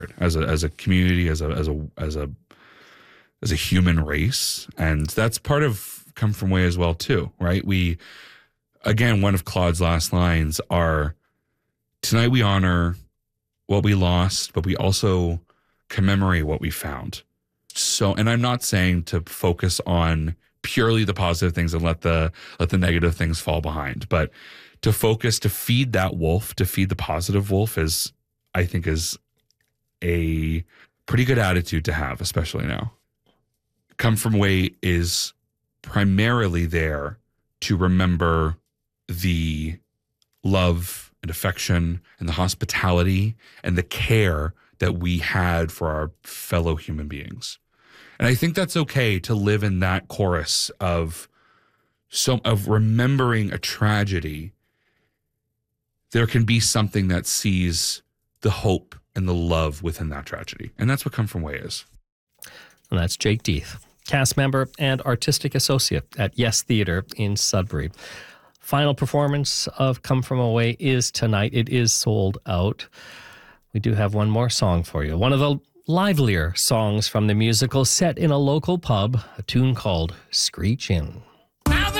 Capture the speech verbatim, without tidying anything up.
as a as a community, as a as a as a as a human race, and that's part of Come From Away as well too, right? We again, one of Claude's last lines are, "Tonight we honor what we lost, but we also commemorate what we found." So, and I'm not saying to focus on purely the positive things and let the let the negative things fall behind, but to focus, to feed that wolf, to feed the positive wolf is, I think, is a pretty good attitude to have, especially now. Come From Away is primarily there to remember the love and affection and the hospitality and the care that we had for our fellow human beings. And I think that's okay to live in that chorus of so of remembering a tragedy. There can be something that sees the hope and the love within that tragedy. And that's what Come From Away is. And that's Jake Deeth, cast member and artistic associate at Yes Theatre in Sudbury. Final performance of Come From Away is tonight. It is sold out. We do have one more song for you. One of the livelier songs from the musical, set in a local pub, a tune called Screech In.